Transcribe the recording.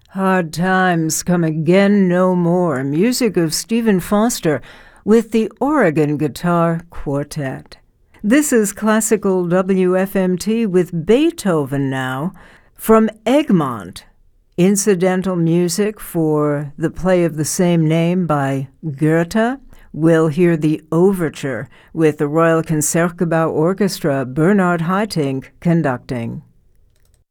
Hard Times Come Again No More, music of Stephen Foster with the Oregon Guitar Quartet. This is Classical WFMT with Beethoven now from Egmont. Incidental music for the play of the same name by Goethe. We'll hear the overture with the Royal Concertgebouw Orchestra, Bernard Haitink conducting.